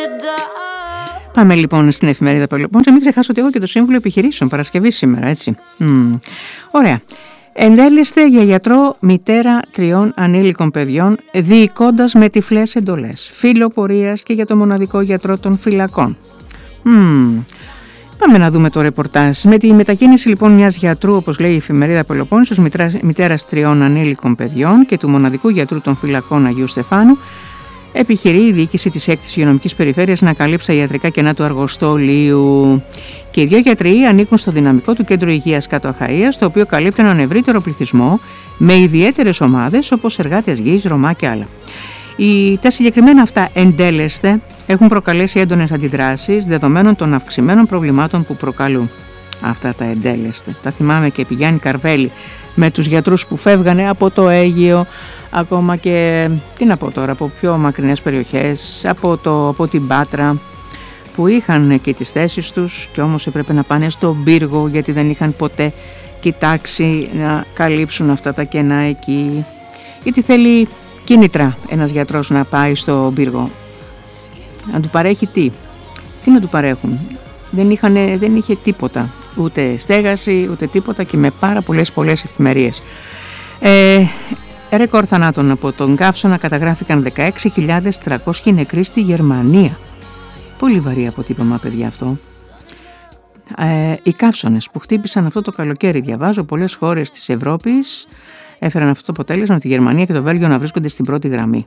Πάμε λοιπόν στην εφημερίδα Πελοπόννησο. Μην ξεχάσω ότι έχω και το Σύμβουλο Επιχειρήσεων Παρασκευή σήμερα, έτσι. Ωραία. Εντέλεστε για γιατρό μητέρα 3 ανήλικων παιδιών, διοικώντας με τυφλές εντολές. Φύλλο πορείας και για το μοναδικό γιατρό των φυλακών. Πάμε να δούμε το ρεπορτάζ. Με τη μετακίνηση λοιπόν μιας γιατρού, όπως λέει η εφημερίδα Πελοπόννησος, μητέρας 3 ανήλικων παιδιών και του μοναδικού γιατρού των φυλακών Αγίου Στεφάνου, επιχειρεί η διοίκηση της 6ης υγειονομικής περιφέρειας να καλύψει τα ιατρικά κενά του Αργοστολίου. Και οι 2 γιατροί ανήκουν στο δυναμικό του Κέντρου Υγείας Κάτω Αχαΐας, το οποίο καλύπτει έναν ευρύτερο πληθυσμό με ιδιαίτερες ομάδες όπως εργάτες γης, Ρωμά και άλλα. Τα συγκεκριμένα αυτά εντέλεσθε έχουν προκαλέσει έντονες αντιδράσεις δεδομένων των αυξημένων προβλημάτων που προκαλούν αυτά τα εντέλεσθε. Τα θυμάμαι και επί Γιάννη Καρβέλη με τους γιατρούς που φεύγανε από το Αίγυο, ακόμα και τι να πω τώρα, από πιο μακρινές περιοχές, από την Πάτρα, που είχαν και τις θέσεις τους και όμως έπρεπε να πάνε στον πύργο γιατί δεν είχαν ποτέ κοιτάξει να καλύψουν αυτά τα κενά εκεί, γιατί θέλει κίνητρα ένας γιατρός να πάει στον πύργο. Να του παρέχει τι να του παρέχουν. Δεν είχε τίποτα, ούτε στέγαση ούτε τίποτα, και με πάρα πολλές εφημερίες. Ρεκόρ θανάτων από τον καύσωνα καταγράφηκαν 16.300 νεκροί στη Γερμανία. Πολύ βαρύ αποτύπωμα, παιδιά, αυτό. Οι καύσωνες που χτύπησαν αυτό το καλοκαίρι, διαβάζω, πολλές χώρες της Ευρώπης έφεραν αυτό το αποτέλεσμα, τη Γερμανία και το Βέλγιο να βρίσκονται στην πρώτη γραμμή.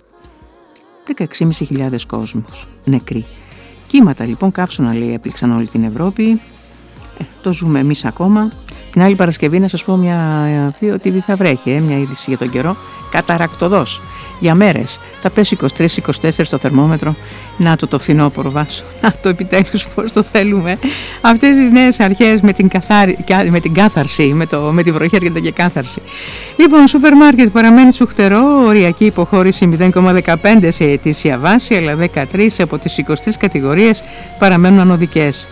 16.500 κόσμος νεκροί. Κύματα λοιπόν καύσωνα, λέει, έπληξαν όλη την Ευρώπη. Το ζούμε εμείς ακόμα. Την άλλη Παρασκευή να σας πω ότι θα βρέχει, μια είδηση για τον καιρό. Καταρακτοδός για μέρες. Θα πέσει 23-24 στο θερμόμετρο. Να το φθινόπωρο, Βάσο. Να το επιτέλους πώς το θέλουμε. Αυτές τις νέες αρχές με την κάθαρση, με τη βροχή έρχεται και κάθαρση. Λοιπόν, σούπερ μάρκετ παραμένει σουχτερό. Οριακή υποχώρηση 0,15 σε ετήσια βάση, αλλά 13 από τις 23 κατηγορίες παραμένουν ανωδικές.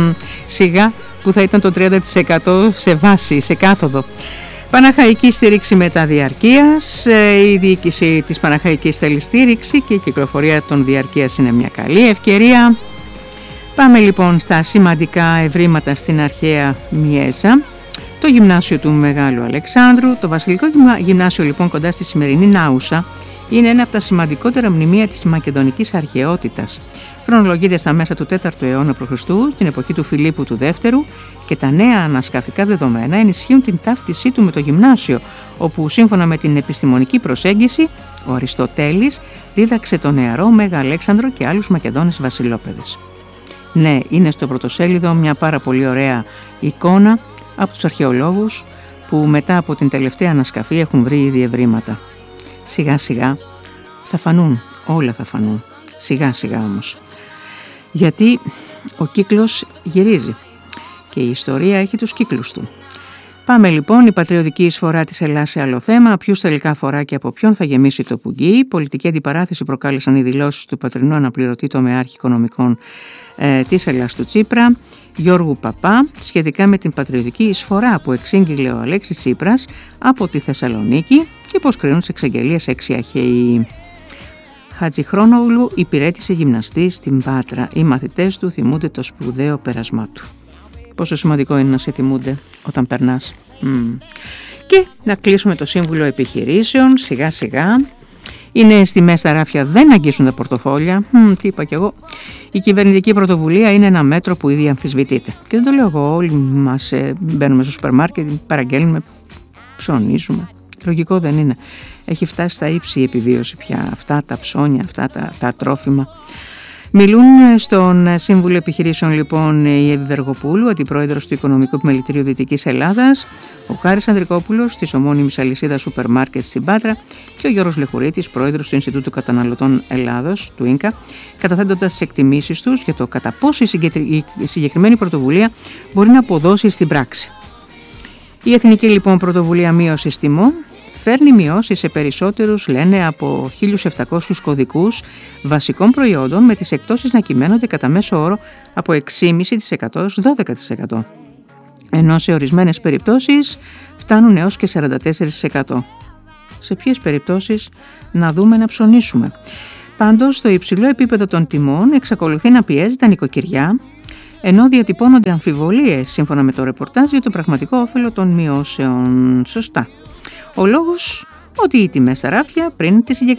Σιγά που θα ήταν το 30% σε βάση, σε κάθοδο. Παναχαϊκή στήριξη μεταδιαρκείας. Η διοίκηση της Παναχαϊκής θέλει στήριξη και η κυκλοφορία των διαρκείας είναι μια καλή ευκαιρία. Πάμε λοιπόν στα σημαντικά ευρήματα στην αρχαία Μιέζα. Το γυμνάσιο του Μεγάλου Αλεξάνδρου. Το βασιλικό γυμνάσιο λοιπόν κοντά στη σημερινή Νάουσα είναι ένα από τα σημαντικότερα μνημεία της μακεδονικής αρχαιότητας. Χρονολογείται στα μέσα του 4ου αιώνα π.Χ., στην εποχή του Φιλίππου του Δεύτερου, και τα νέα ανασκαφικά δεδομένα ενισχύουν την ταύτισή του με το γυμνάσιο, όπου σύμφωνα με την επιστημονική προσέγγιση ο Αριστοτέλης δίδαξε τον νεαρό Μέγα Αλέξανδρο και άλλους Μακεδόνες βασιλόπαιδες. Ναι, είναι στο πρωτοσέλιδο μια πάρα πολύ ωραία εικόνα από τους αρχαιολόγους που μετά από την τελευταία ανασκαφή έχουν βρει ήδη ευρήματα. Σιγά σιγά θα φανούν, όλα θα φανούν, σιγά σιγά όμως. Γιατί ο κύκλος γυρίζει και η ιστορία έχει τους κύκλους του. Πάμε λοιπόν, η πατριωτική εισφορά της Ελλάς σε άλλο θέμα. Ποιους τελικά αφορά και από ποιον θα γεμίσει το πουγγί. Πολιτική αντιπαράθεση προκάλεσαν οι δηλώσεις του πατρινού αναπληρωτή τομεάρχη οικονομικών της Ελλάς του Τσίπρα, Γιώργου Παπά, σχετικά με την πατριωτική εισφορά που εξήγηλε ο Αλέξης Τσίπρας από τη Θεσσαλονίκη και πώς κρίνουν τις εξαγγελίες 6 αχαίοι. Χατζηχρόνογλου υπηρέτησε γυμναστή στην Πάτρα. Οι μαθητές του θυμούνται το σπουδαίο πέρασμά του. Πόσο σημαντικό είναι να σε θυμούνται όταν περνάς. Και να κλείσουμε το Σύμβουλο Επιχειρήσεων σιγά σιγά. Οι νέες τιμές στα ράφια δεν αγγίζουν τα πορτοφόλια. Τι είπα κι εγώ. Η κυβερνητική πρωτοβουλία είναι ένα μέτρο που ήδη αμφισβητείται. Και δεν το λέω εγώ. Όλοι μας μπαίνουμε στο σούπερ μάρκετ, παραγγέλνουμε, ψωνίζουμε. Λογικό δεν είναι. Έχει φτάσει στα ύψη η επιβίωση πια. Αυτά τα ψώνια, αυτά τα τρόφιμα. Μιλούν στον Σύμβουλο Επιχειρήσεων λοιπόν η Εύη Βεργοπούλου, αντιπρόεδρος του Οικονομικού Επιμελητηρίου Δυτικής Ελλάδας, ο Χάρης Ανδρικόπουλος της ομώνυμης αλυσίδας σούπερ μάρκετ στην Πάτρα και ο Γιώργος Λεχουρίτης, πρόεδρος του Ινστιτούτου Καταναλωτών Ελλάδος, του ΙΝΚΑ, καταθέτοντας τις εκτιμήσεις τους για το κατά πόσο η συγκεκριμένη πρωτοβουλία μπορεί να αποδώσει στην πράξη. Η Εθνική λοιπόν Πρωτοβουλία Μείωσης Τιμών φέρνει μειώσεις σε περισσότερους, λένε, από 1.700 κωδικούς βασικών προϊόντων, με τις εκτόσεις να κυμαίνονται κατά μέσο όρο από 6,5% έως 12%. Ενώ σε ορισμένες περιπτώσεις φτάνουν έως και 44%. Σε ποιες περιπτώσεις να δούμε να ψωνίσουμε. Πάντως, το υψηλό επίπεδο των τιμών εξακολουθεί να πιέζει τα νοικοκυριά, ενώ διατυπώνονται αμφιβολίες σύμφωνα με το ρεπορτάζ για το πραγματικό όφελο των μειώσεων. Σωστά. Ο λόγος ότι οι τιμές στα ράφια πριν τη συγκεκριμένη